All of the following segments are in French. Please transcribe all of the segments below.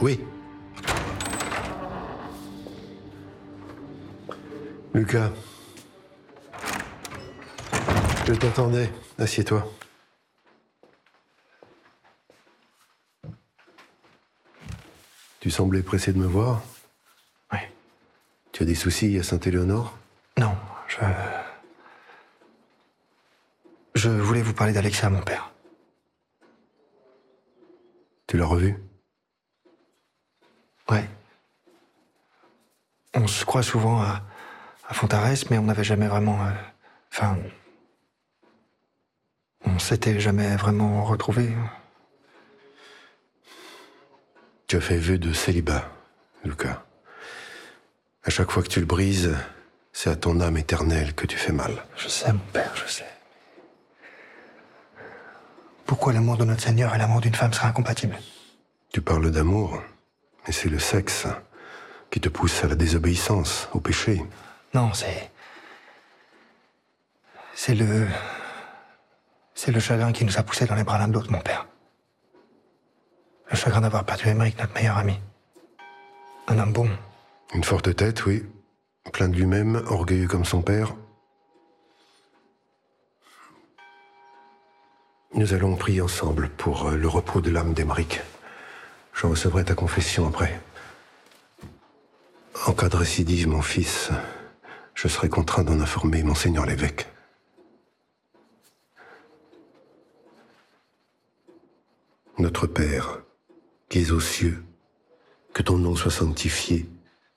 Oui. Lucas. Je t'attendais. Assieds-toi. Tu semblais pressé de me voir. Oui. Tu as des soucis à Saint-Éléonore? Non, Je voulais vous parler d'Alexia, mon père. Tu l'as revu? Ouais. On se croit souvent à Fontarès, mais on n'avait jamais vraiment... on s'était jamais vraiment retrouvés. Tu as fait vœu de célibat, Lucas. À chaque fois que tu le brises, c'est à ton âme éternelle que tu fais mal. Je sais, mon père, je sais. Pourquoi l'amour de notre Seigneur et l'amour d'une femme seraient incompatibles? Tu parles d'amour, mais c'est le sexe qui te pousse à la désobéissance, au péché. Non, c'est le chagrin qui nous a poussés dans les bras l'un de l'autre, mon père. Le chagrin d'avoir perdu Émeric, notre meilleur ami. Un homme bon. Une forte tête, oui. Plein de lui-même, orgueilleux comme son père. Nous allons prier ensemble pour le repos de l'âme d'Émeric. Je recevrai ta confession après. En cas de récidive, mon fils, je serai contraint d'en informer Monseigneur l'évêque. Notre Père, qui es aux cieux, que ton nom soit sanctifié.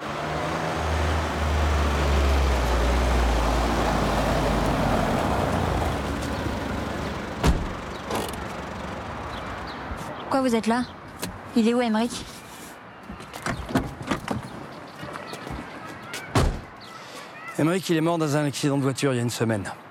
Pourquoi vous êtes là? Il est où, Émeric? Émeric, il est mort dans un accident de voiture il y a une semaine.